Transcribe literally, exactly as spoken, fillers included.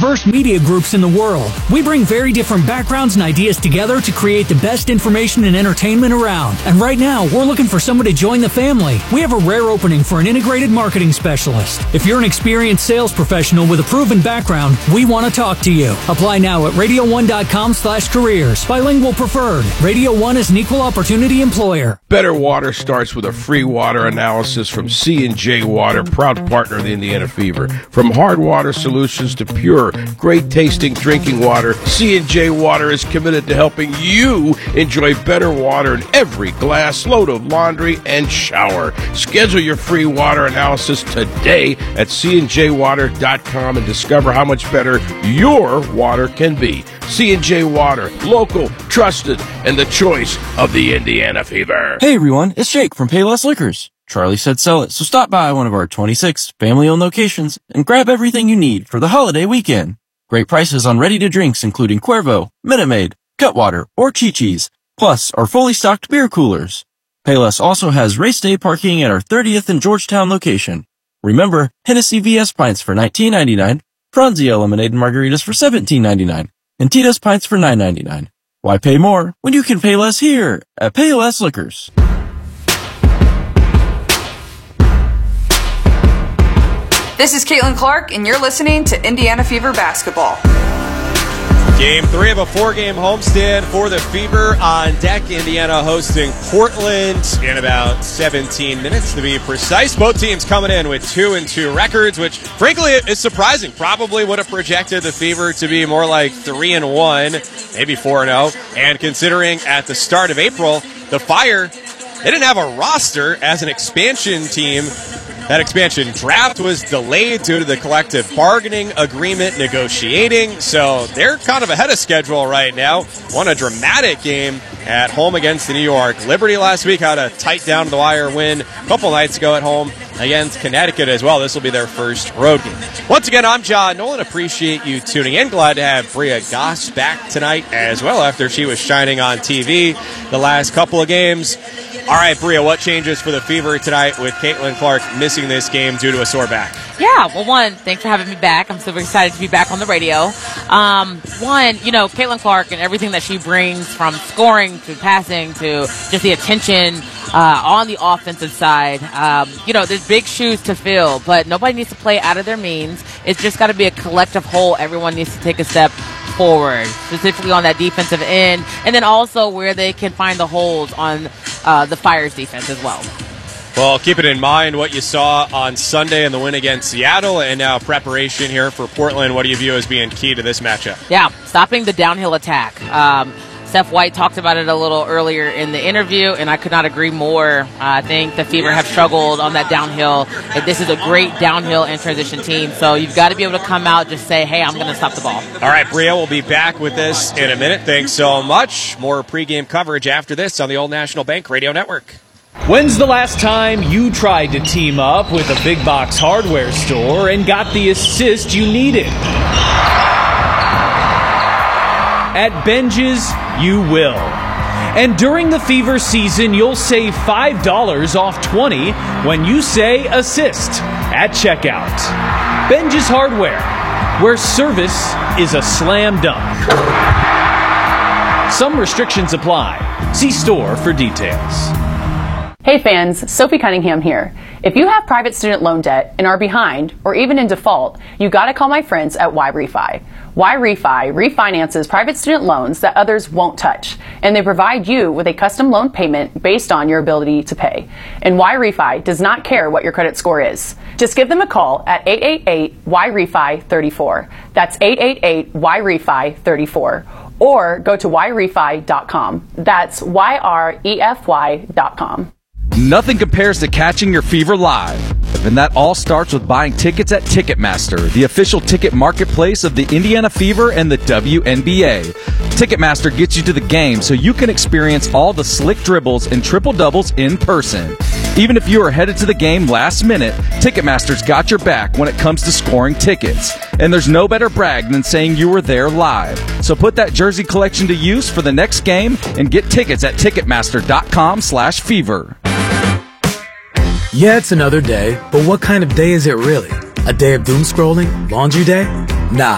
diverse media groups in the world. We bring very different backgrounds and ideas together to create the best information and entertainment around. And right now, we're looking for someone to join the family. We have a rare opening for an integrated marketing specialist. If you're an experienced sales professional with a proven background, we want to talk to you. Apply now at radio one dot com slash careers. Bilingual preferred. Radio One is an equal opportunity employer. Better Water starts with a free water analysis from C and J Water, proud partner of the Indiana Fever. From hard water solutions to pure, great-tasting drinking water, C and J Water is committed to helping you enjoy better water in every glass, load of laundry, and shower. Schedule your free water analysis today at c and j water dot com and discover how much better your water can be. C and J Water, local, trusted, and the choice of the Indiana Fever. Hey everyone, it's Jake from Payless Liquors. Charlie said sell it, so stop by one of our twenty-six family-owned locations and grab everything you need for the holiday weekend. Great prices on ready-to-drinks including Cuervo, Minute Maid, Cutwater, or Chi-Chi's, plus our fully stocked beer coolers. Payless also has race day parking at our thirtieth and Georgetown location. Remember, Hennessy V S pints for nineteen ninety-nine, Franzia lemonade and margaritas for seventeen ninety-nine, and Tito's pints for nine ninety-nine. Why pay more when you can pay less here at Payless Liquors? This is Caitlin Clark, and you're listening to Indiana Fever Basketball. Game three of a four-game homestand for the Fever on deck. Indiana hosting Portland in about seventeen minutes to be precise. Both teams coming in with two and two records, which frankly is surprising. Probably would have projected the Fever to be more like three and one, maybe four and oh. And considering at the start of April, the Fire, they didn't have a roster as an expansion team. That expansion draft was delayed due to the collective bargaining agreement negotiating, so they're kind of ahead of schedule right now. Won a dramatic game at home against the New York Liberty last week. Had a tight down-to-the-wire win a couple nights ago at home against Connecticut as well. This will be their first road game. Once again, I'm John Nolan. Appreciate you tuning in. Glad to have Bria Goss back tonight as well after she was shining on T V the last couple of games. All right, Bria, what changes for the Fever tonight with Caitlin Clark missing this game due to a sore back? Yeah, well, one, thanks for having me back. I'm super excited to be back on the radio. Um, one, you know, Caitlin Clark and everything that she brings from scoring to passing to just the attention uh, on the offensive side. Um, you know, there's big shoes to fill, but nobody needs to play out of their means. It's just got to be a collective whole. Everyone needs to take a step forward, specifically on that defensive end, and then also where they can find the holes on uh, the Fire's defense as well. Well, keep it in mind what you saw on Sunday in the win against Seattle, and now preparation here for Portland. What do you view as being key to this matchup? Yeah, stopping the downhill attack. Um, Steph White talked about it a little earlier in the interview, and I could not agree more. Uh, I think the Fever have struggled on that downhill. This is a great downhill and transition team, so you've got to be able to come out just say, hey, I'm going to stop the ball. All right, Bria, we'll be back with this in a minute. Thanks so much. More pregame coverage after this on the Old National Bank Radio Network. When's the last time you tried to team up with a big box hardware store and got the assist you needed? At Benjes, you will. And during the Fever season, you'll save five dollars off twenty when you say assist at checkout. Benjes Hardware, where service is a slam dunk. Some restrictions apply. See store for details. Hey fans, Sophie Cunningham here. If you have private student loan debt and are behind or even in default, you gotta call my friends at Y-Refi. Y-Refi refinances private student loans that others won't touch, and they provide you with a custom loan payment based on your ability to pay. And Y-Refi does not care what your credit score is. Just give them a call at eight eight eight Y R E F I three four. That's eight eight eight Y R E F I three four. Or go to Y refi dot com. That's Y R E F Y dot com. Nothing compares to catching your Fever live. And that all starts with buying tickets at Ticketmaster, the official ticket marketplace of the Indiana Fever and the W N B A. Ticketmaster gets you to the game so you can experience all the slick dribbles and triple-doubles in person. Even if you are headed to the game last minute, Ticketmaster's got your back when it comes to scoring tickets. And there's no better brag than saying you were there live. So put that jersey collection to use for the next game and get tickets at Ticketmaster dot com slash fever. Yeah, it's another day, but what kind of day is it really? A day of doom scrolling? Laundry day? Nah.